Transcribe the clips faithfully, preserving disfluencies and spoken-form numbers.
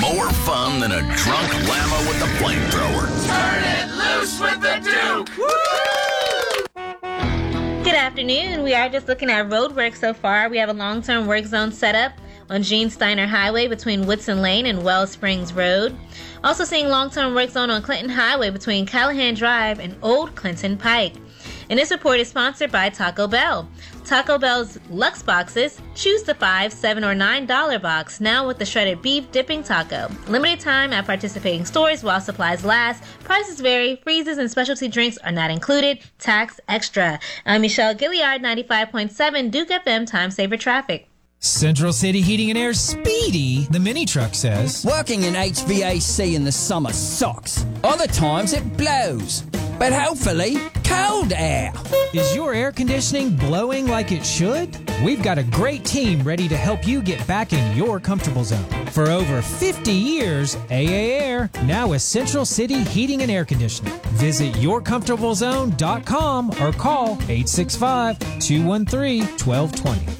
more fun than a drunk llama with a flamethrower. Turn it loose with the Duke! Woo! Good afternoon. We are just looking at road work so far. We have a long-term work zone set up on Gene Steiner Highway between Woodson Lane and Wells Springs Road. Also seeing long-term work zone on Clinton Highway between Callahan Drive and Old Clinton Pike. And this report is sponsored by Taco Bell. Taco Bell's Lux Boxes, choose the five, seven, or nine dollar box, now with the shredded beef dipping taco. Limited time at participating stores while supplies last. Prices vary. Freezes and specialty drinks are not included. Tax extra. I'm Michelle Gilliard, ninety-five point seven Duke F M Time Saver Traffic. Central City Heating and Air's Speedy, the mini truck, says, working in H V A C in the summer sucks. Other times it blows. But hopefully, cold air. Is your air conditioning blowing like it should? We've got a great team ready to help you get back in your comfortable zone. For over fifty years, A A Air, now with Central City Heating and Air Conditioning. Visit your comfortable zone dot com or call eight six five, two one three, one two two zero.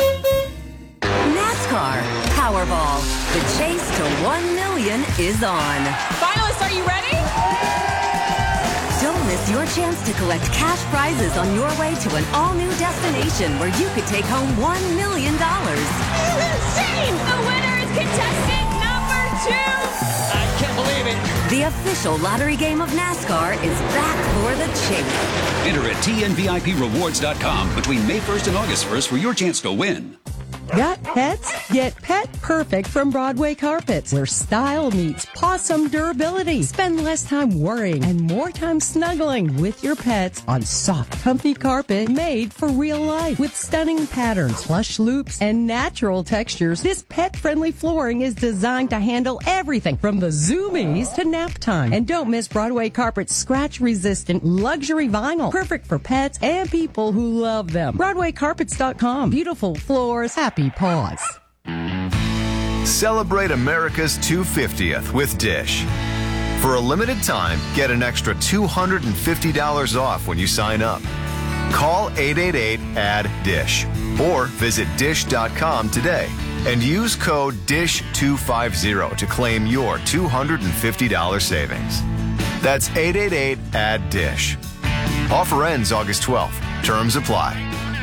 NASCAR Powerball. The chase to one million is on. Finalists, are you ready? Don't miss your chance to collect cash prizes on your way to an all-new destination where you could take home one million dollars. This is insane! The winner is contestant number two! I can't believe it. The official lottery game of NASCAR is back for the chase. Enter at T N V I P rewards dot com between May first and August first for your chance to win. Got pets? Get Pet Perfect from Broadway Carpets, where style meets possum durability. Spend less time worrying and more time snuggling with your pets on soft, comfy carpet made for real life. With stunning patterns, plush loops, and natural textures, this pet-friendly flooring is designed to handle everything from the zoomies to nap time. And don't miss Broadway Carpet's scratch-resistant luxury vinyl, perfect for pets and people who love them. Broadway Carpets dot com. Beautiful floors, happy paws. Celebrate America's two hundred fiftieth with Dish. For a limited time, get an extra two hundred fifty dollars off when you sign up. Call eight eight eight, A D D I S H or visit dish dot com today and use code D I S H two fifty to claim your two hundred fifty dollars savings. That's eight eight eight, A D D I S H. Offer ends August twelfth. Terms apply.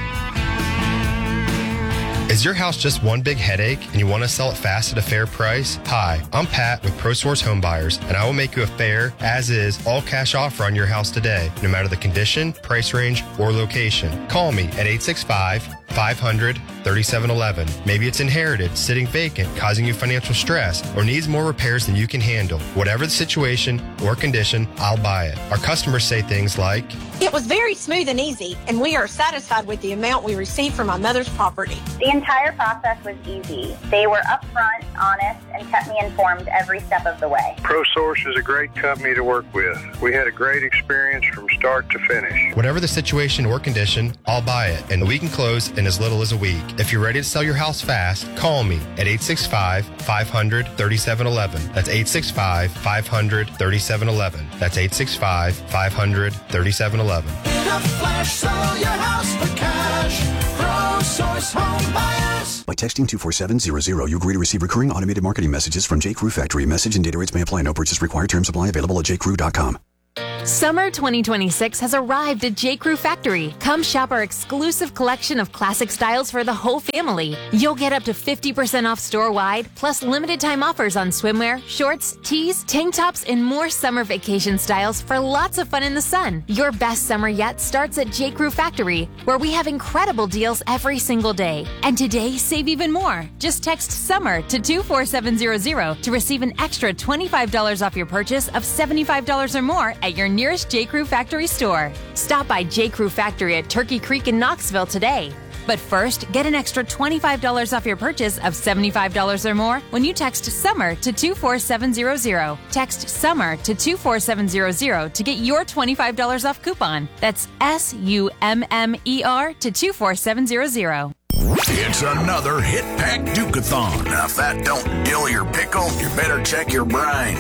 Is your house just one big headache and you want to sell it fast at a fair price? Hi, I'm Pat with ProSource Home Buyers, and I will make you a fair, as-is, all-cash offer on your house today, no matter the condition, price range, or location. Call me at eight six five, five hundred, thirty-seven eleven. Maybe it's inherited, sitting vacant, causing you financial stress, or needs more repairs than you can handle. Whatever the situation or condition, I'll buy it. Our customers say things like, it was very smooth and easy, and we are satisfied with the amount we received from my mother's property. The entire process was easy. They were upfront, honest, and kept me informed every step of the way. ProSource is a great company to work with. We had a great experience from start to finish. Whatever the situation or condition, I'll buy it, and we can close in as little as a week. If you're ready to sell your house fast, call me at eight six five, five hundred, thirty-seven eleven. That's eight six five, five hundred, thirty-seven eleven. That's eight six five, five hundred, thirty-seven eleven. In a flash, sell your house for cash. ProSource Home Buyers. By texting two four seven zero zero, you agree to receive recurring automated marketing messages from J. Crew Factory. Message and data rates may apply. No purchase required. Terms apply. Available at j crew dot com. Summer twenty twenty-six has arrived at J. Crew Factory. Come shop our exclusive collection of classic styles for the whole family. You'll get up to fifty percent off store-wide, plus limited time offers on swimwear, shorts, tees, tank tops, and more summer vacation styles for lots of fun in the sun. Your best summer yet starts at J. Crew Factory, where we have incredible deals every single day. And today, save even more. Just text SUMMER to two four seven zero zero to receive an extra twenty-five dollars off your purchase of seventy-five dollars or more at your nearest J. Crew Factory store. Stop by J. Crew Factory at Turkey Creek in Knoxville today. But first, get an extra twenty-five dollars off your purchase of seventy-five dollars or more when you text SUMMER to two four seven zero zero. Text SUMMER to two four seven zero zero to get your twenty-five dollars off coupon. That's S U M M E R to two four seven zero zero. It's another Hit Pack Duke-a-thon. Now, if that don't dill your pickle, you better check your brain.